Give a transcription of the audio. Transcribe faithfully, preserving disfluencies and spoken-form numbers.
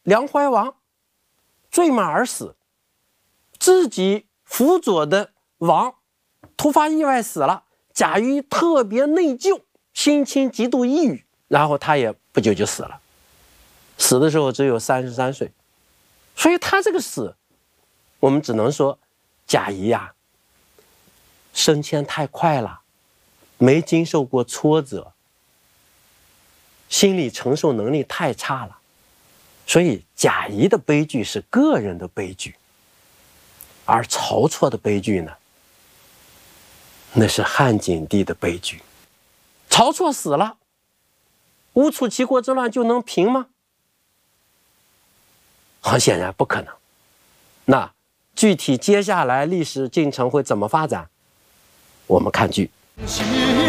梁怀王坠马而死，自己辅佐的王突发意外死了，贾谊特别内疚，心情极度抑郁，然后他也不久就死了，死的时候只有三十三岁。所以他这个死，我们只能说贾谊呀、啊，升迁太快了，没经受过挫折，心理承受能力太差了。所以贾谊的悲剧是个人的悲剧，而晁错的悲剧呢，那是汉景帝的悲剧。晁错死了，吴楚齐国之乱就能平吗？很显然不可能。那具体接下来历史进程会怎么发展？我们看剧。